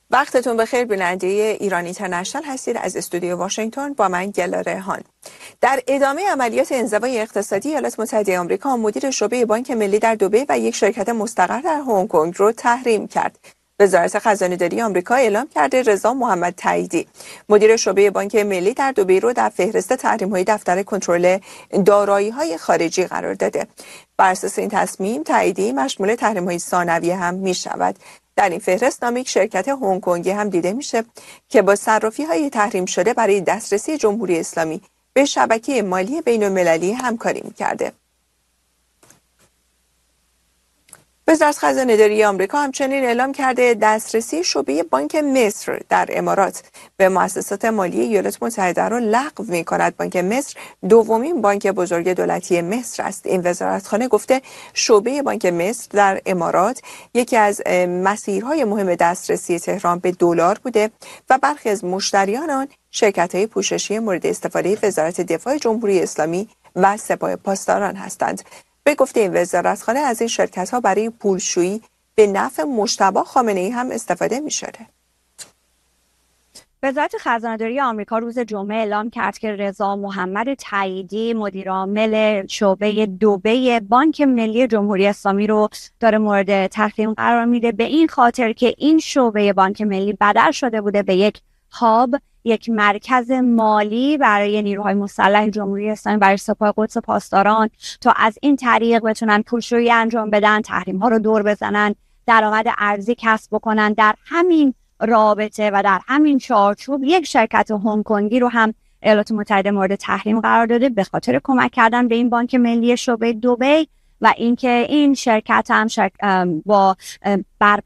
وقتتون بخیر. بیننده ایران اینترنشنال هستید. از استودیو واشنگتن با من گلاره هان. در ادامه عملیات انزوای اقتصادی ایالات متحده آمریکا، مدیر شعبه بانک ملی در دبی و یک شرکت مستقر در هنگ کنگ رو تحریم کرد. وزارت خزانه‌داری آمریکا اعلام کرده رضا محمد تاییدی، مدیر شعبه بانک ملی در دبی رو در فهرست تحریم‌های دفتر کنترل دارایی‌های خارجی قرار داده. بر اساس این تصمیم، تاییدی مشمول تحریم‌های ثانویه هم می‌شود. در این فهرست نام یک شرکت هنگ کنگی هم دیده میشه که با صرافی‌های تحریم شده برای دسترسی جمهوری اسلامی به شبکه مالی بین‌المللی همکاری می‌کرده. وزارت خزانه‌داری آمریکا همچنین اعلام کرده دسترسی شعبه بانک مصر در امارات به مؤسسات مالی ایالات متحده را لغو می‌کند. بانک مصر دومین بانک بزرگ دولتی مصر است. این وزارتخانه گفته شعبه بانک مصر در امارات یکی از مسیرهای مهم دسترسی تهران به دلار بوده و برخی از مشتریان آن شرکت‌های پوششی مورد استفاده وزارت دفاع جمهوری اسلامی و سپاه پاسداران هستند. به گفته این وزارتخانه از این شرکت‌ها برای پولشویی به نفع مجتبی خامنه‌ای هم استفاده می‌شده. وزارت خزانه‌داری آمریکا روز جمعه اعلام کرد که رضا محمد تاییدی، مدیرعامل شعبه دبی بانک ملی جمهوری اسلامی رو داره مورد تحریم قرار میده، به این خاطر که این شعبه بانک ملی بدل شده بوده به یک هاب، یک مرکز مالی برای نیروهای مسلح جمهوری اسلامی، برای سپاه قدس پاسداران، تا از این طریق بتونن پولشویی انجام بدن، تحریم ها رو دور بزنن، درآمد ارزی کسب بکنن. در همین رابطه و در همین چارچوب یک شرکت هنگ کنگی رو هم ایالات متحده مورد تحریم قرار داده به خاطر کمک کردن به این بانک ملی شعبه دبی و اینکه این شرکت هم با